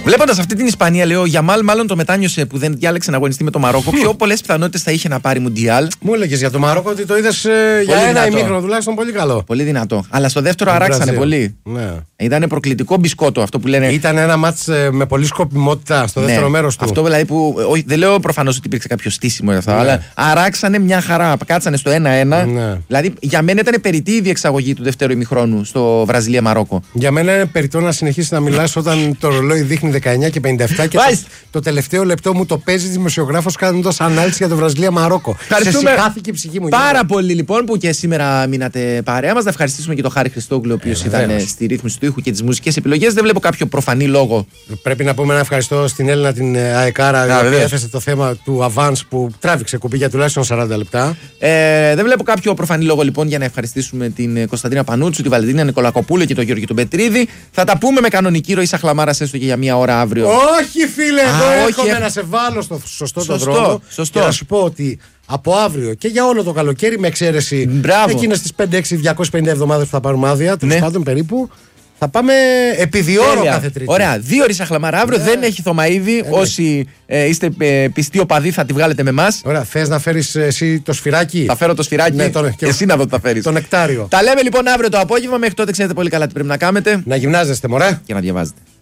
Βλέποντας αυτή την Ισπανία, λέω, ο Γιαμάλ μάλλον το μετάνιωσε που δεν διάλεξε να αγωνιστεί με το Μαρόκο. Πιο πολλές πιθανότητες θα είχε να πάρει Μουντιάλ. Μου έλεγες για το Μαρόκο ότι το είδες για ένα ημίχρονο τουλάχιστον πολύ καλό. Πολύ δυνατό. Αλλά στο δεύτερο αράξανε πολύ. Ναι. Ήταν προκλητικό μπισκότο αυτό που λένε. Ήταν ένα μάτς με πολλή σκοπιμότητα στο δεύτερο μέρος του. Αυτό δηλαδή που. Όχι, δεν λέω προφανώς ότι υπήρξε κάποιο στήσιμο για αυτά, αλλά αράξανε μια χαρά. Κάτσανε στο 1-1. Ναι. Δηλαδή για μένα ήταν περιττή η διεξαγωγή του δεύτερου ημιχρόνου στο Βραζιλία-Μαρόκο. Για μένα είναι περιττό να συνεχίσει να μιλάς όταν το ρολόι δείχνει 19 και 57 και το τελευταίο λεπτό μου το παίζει δημοσιογράφος κάνοντας ανάλυση για το Βραζιλία-Μαρόκο. Ευχαριστούμε η ψυχή μου. Πάρα πολύ λοιπόν που και σήμερα μείνατε παρέα μας. Να ευχαριστήσουμε και τον Χάρη Χριστόγλου, ο οποίος ήταν στη ρύθμιση του ήχου και τις μουσικές επιλογές. Δεν βλέπω κάποιο προφανή λόγο. Πρέπει να πούμε ένα ευχαριστώ στην Έλληνα την Αεκάρα, η οποία έθεσε το θέμα του Avance που τράβηξε κουμπί για τουλάχιστον 40 λεπτά. Δεν βλέπω κάποιο προφανή λόγο λοιπόν για να ευχαριστήσουμε την Κωνσταντίνα Πανούτσου, τη Βαλεντίνα Νικολακοπούλου και τον Γιώργο τον Πετρίδη. Θα τα πούμε με κανονική ροή Σαχλαμάρας έστω και για μία ώρα αύριο. Όχι, φίλε, εδώ έρχομαι να σε βάλω στο σωστό δρόμο. Σωστό. Και να σου πω ότι από αύριο και για όλο το καλοκαίρι, με εξαίρεση εκείνες τις 5-6-250 εβδομάδες που θα πάρουμε άδεια, τέλος πάντων περίπου, θα πάμε επί 2 ώρες κάθε Τρίτη. Ωραία, 2 ώρες Σαχλαμάρα αύριο, δεν έχει Θωμαίδη. Όσοι είστε πιστοί οπαδοί θα τη βγάλετε με εμάς. Ωραία, θες να φέρεις εσύ το σφυράκι? Θα φέρω το σφυράκι, εσύ να δω τι θα φέρεις. Το νεκτάριο. Τα λέμε λοιπόν αύριο το απόγευμα. Μέχρι τότε ξέρετε πολύ καλά τι πρέπει να κάνετε. Να γυμνάζεστε, μωρέ. Και να διαβάζετε.